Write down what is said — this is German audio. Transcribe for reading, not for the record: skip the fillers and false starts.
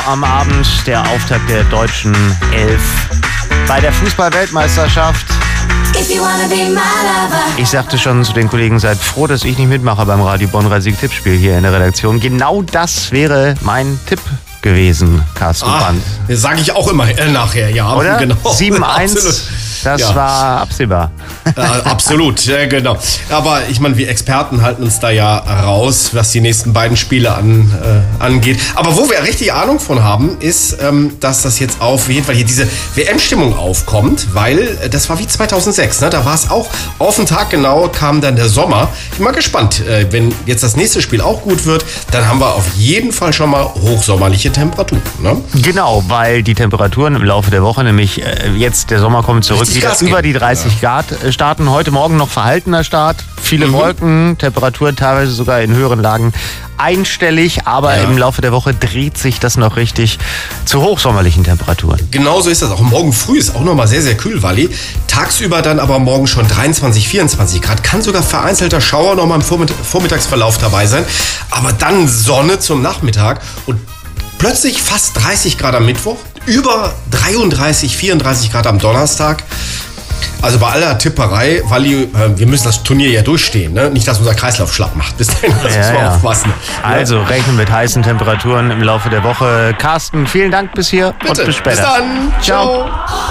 am Abend der Auftakt der deutschen Elf bei der Fußball-Weltmeisterschaft. Ich sagte schon zu den Kollegen, seid froh, dass ich nicht mitmache beim Radio Bonn Sieg-Tippspiel hier in der Redaktion. Genau das wäre mein Tipp gewesen, Carsten Brandt. Das sage ich auch immer nachher, ja. Oder? Genau. 7-1, das war absehbar. Absolut, ja, genau. Aber ich meine, wir Experten halten uns da ja raus, was die nächsten beiden Spiele angeht. Aber wo wir richtig Ahnung von haben, ist, dass das jetzt auf jeden Fall hier diese WM-Stimmung aufkommt, weil das war wie 2006, ne? Da war es auch auf den Tag genau, kam dann der Sommer. Ich bin mal gespannt, wenn jetzt das nächste Spiel auch gut wird, dann haben wir auf jeden Fall schon mal hochsommerliche Temperaturen. Ne? Genau, weil die Temperaturen im Laufe der Woche, nämlich jetzt der Sommer kommt zurück, wieder über die 30 Grad starten. Heute Morgen noch verhaltener Start. Viele Wolken, Temperaturen teilweise sogar in höheren Lagen einstellig, aber im Laufe der Woche dreht sich das noch richtig zu hochsommerlichen Temperaturen. Genauso ist das auch. Morgen früh ist auch noch mal sehr, sehr kühl, Walli. Tagsüber dann aber morgen schon 23, 24 Grad. Kann sogar vereinzelter Schauer noch mal im Vormittagsverlauf dabei sein. Aber dann Sonne zum Nachmittag und plötzlich fast 30 Grad am Mittwoch, über 33, 34 Grad am Donnerstag. Also bei aller Tipperei, Walli, wir müssen das Turnier ja durchstehen, ne? Nicht, dass unser Kreislauf schlapp macht. Bis dahin müssen wir aufpassen. Also rechnen mit heißen Temperaturen im Laufe der Woche. Carsten, vielen Dank bis hier. Bitte. Und bis später. Bis dann. Ciao.